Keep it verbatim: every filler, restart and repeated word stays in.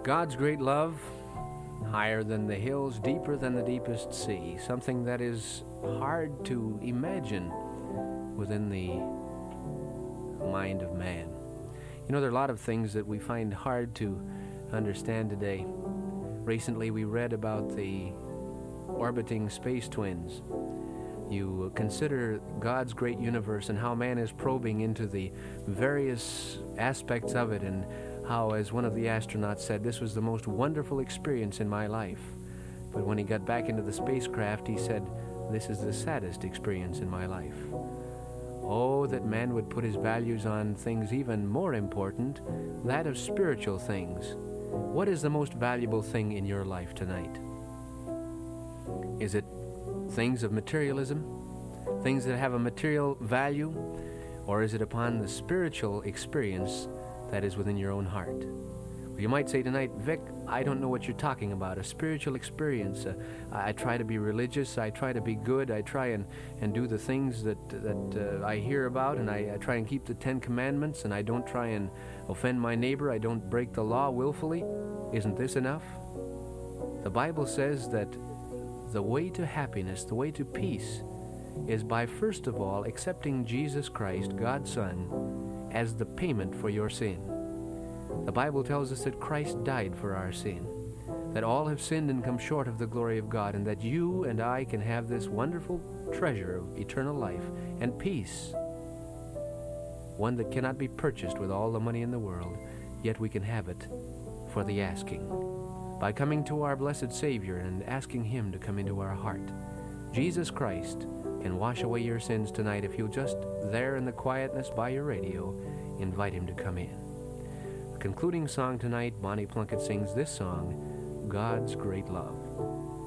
God's great love, higher than the hills, deeper than the deepest sea, something that is hard to imagine within the mind of man. You know, there are a lot of things that we find hard to understand today. Recently, we read about the orbiting space twins. You consider God's great universe and how man is probing into the various aspects of it, and how, as one of the astronauts said, this was the most wonderful experience in my life. But when he got back into the spacecraft, he said, this is the saddest experience in my life. Oh, that man would put his values on things even more important, that of spiritual things. What is the most valuable thing in your life tonight? Is it things of materialism, things that have a material value, or is it upon the spiritual experience that is within your own heart? Well, you might say tonight, Vic, I don't know what you're talking about. A spiritual experience. Uh, I try to be religious. I try to be good. I try and, and do the things that that uh, I hear about, and I, I try and keep the Ten Commandments, and I don't try and offend my neighbor. I don't break the law willfully. Isn't this enough? The Bible says that the way to happiness, the way to peace, is by first of all accepting Jesus Christ, God's Son, as the payment for your sin. The Bible tells us that Christ died for our sin, that all have sinned and come short of the glory of God, and that you and I can have this wonderful treasure of eternal life and peace, one that cannot be purchased with all the money in the world, yet we can have it for the asking, by coming to our blessed Savior and asking Him to come into our heart. Jesus Christ can wash away your sins tonight if you'll just, there in the quietness by your radio, invite Him to come in. The concluding song tonight, Bonnie Plunkett sings this song, God's Great Love.